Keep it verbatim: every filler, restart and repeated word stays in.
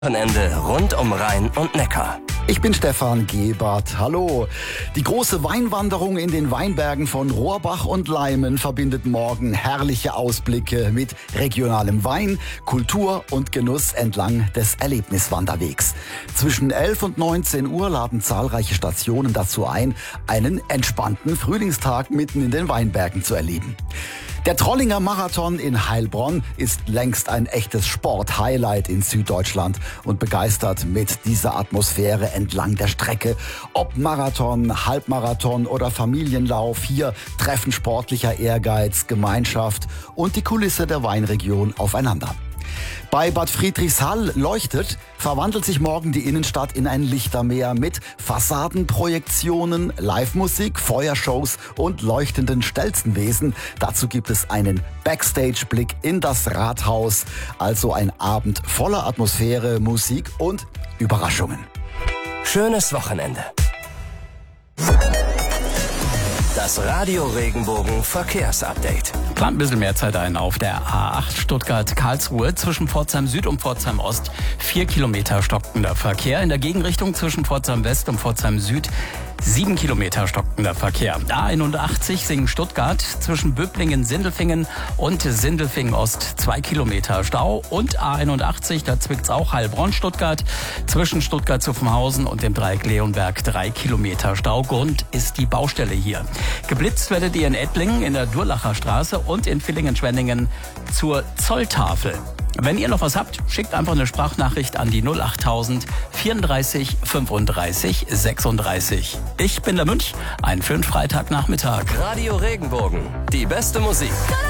Wochenende rund um Rhein und Neckar. Ich bin Stefan Gebert. Hallo. Die große Weinwanderung in den Weinbergen von Rohrbach und Leimen verbindet morgen herrliche Ausblicke mit regionalem Wein, Kultur und Genuss entlang des Erlebniswanderwegs. Zwischen elf und neunzehn Uhr laden zahlreiche Stationen dazu ein, einen entspannten Frühlingstag mitten in den Weinbergen zu erleben. Der Trollinger Marathon in Heilbronn ist längst ein echtes Sport-Highlight in Süddeutschland und begeistert mit dieser Atmosphäre entlang der Strecke. Ob Marathon, Halbmarathon oder Familienlauf, hier treffen sportlicher Ehrgeiz, Gemeinschaft und die Kulisse der Weinregion aufeinander. Bei Bad Friedrichshall leuchtet, verwandelt sich morgen die Innenstadt in ein Lichtermeer mit Fassadenprojektionen, Live-Musik, Feuershows und leuchtenden Stelzenwesen. Dazu gibt es einen Backstage-Blick in das Rathaus, also ein Abend voller Atmosphäre, Musik und Überraschungen. Schönes Wochenende. Das Radio Regenbogen Verkehrsupdate. Plant ein bisschen mehr Zeit ein auf der A acht Stuttgart-Karlsruhe zwischen Pforzheim Süd und Pforzheim Ost. Vier Kilometer stockender Verkehr. In der Gegenrichtung zwischen Pforzheim West und Pforzheim Süd sieben Kilometer stockender Verkehr. A einundachtzig Singen-Stuttgart zwischen Böblingen-Sindelfingen und Sindelfingen-Ost zwei Kilometer Stau. Und A einundachtzig, da zwickt's auch Heilbronn-Stuttgart zwischen Stuttgart-Zuffenhausen und dem Dreieck Leonberg drei Kilometer Stau. Grund ist die Baustelle hier. Geblitzt werdet ihr in Ettlingen in der Durlacher Straße und in Villingen-Schwenningen zur Zolltafel. Wenn ihr noch was habt, schickt einfach eine Sprachnachricht an die null achttausend vierunddreißig fünfunddreißig sechsunddreißig. Ich bin der Münch, einen schönen Freitagnachmittag. Radio Regenbogen, die beste Musik.